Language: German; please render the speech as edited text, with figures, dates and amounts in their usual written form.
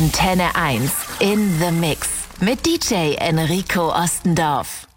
Antenne 1 in the Mix mit DJ Enrico Ostendorf.